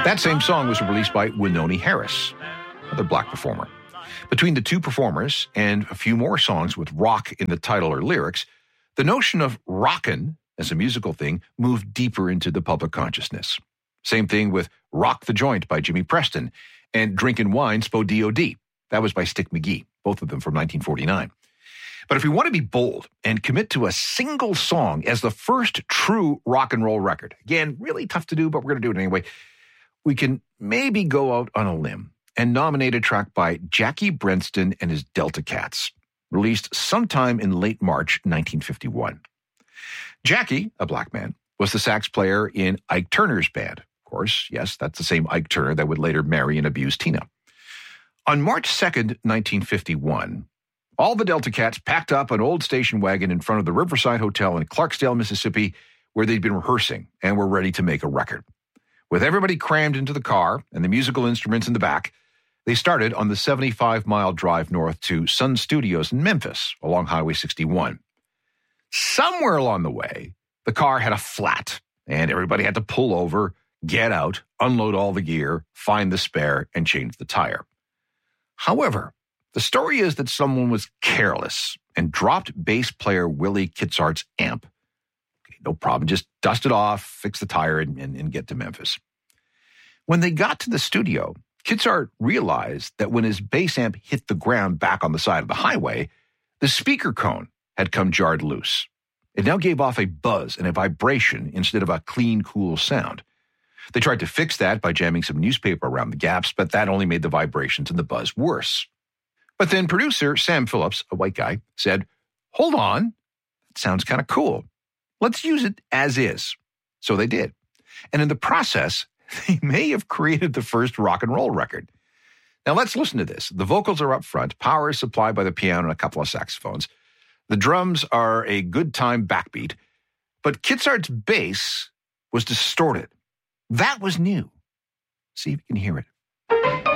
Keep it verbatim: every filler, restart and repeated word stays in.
That same song was released by Wynonie Harris, another black performer. Between the two performers and a few more songs with rock in the title or lyrics, the notion of rockin' as a musical thing moved deeper into the public consciousness. Same thing with Rock the Joint by Jimmy Preston and Drinkin' Wine Spo D O D. That was by Stick McGee, both of them from nineteen forty-nine. But if we want to be bold and commit to a single song as the first true rock and roll record, again, really tough to do, but we're going to do it anyway, we can maybe go out on a limb and nominate a track by Jackie Brenston and his Delta Cats, released sometime in late March nineteen fifty-one. Jackie, a black man, was the sax player in Ike Turner's band. Of course, yes, that's the same Ike Turner that would later marry and abuse Tina. On March second, nineteen fifty-one, all the Delta Cats packed up an old station wagon in front of the Riverside Hotel in Clarksdale, Mississippi, where they'd been rehearsing and were ready to make a record. With everybody crammed into the car and the musical instruments in the back, they started on the seventy-five mile drive north to Sun Studios in Memphis along Highway sixty-one. Somewhere along the way, the car had a flat, and everybody had to pull over, get out, unload all the gear, find the spare, and change the tire. However, the story is that someone was careless and dropped bass player Willie Kitzart's amp. Okay, no problem, just dust it off, fix the tire, and, and, and get to Memphis. When they got to the studio, Kitzart realized that when his bass amp hit the ground back on the side of the highway, the speaker cone had come jarred loose. It now gave off a buzz and a vibration instead of a clean, cool sound. They tried to fix that by jamming some newspaper around the gaps, but that only made the vibrations and the buzz worse. But then producer Sam Phillips, a white guy, said, "Hold on, that sounds kind of cool. Let's use it as is." So they did. And in the process, they may have created the first rock and roll record. Now let's listen to this. The vocals are up front, power is supplied by the piano and a couple of saxophones. The drums are a good time backbeat, but Kitzart's bass was distorted. That was new. See if you can hear it.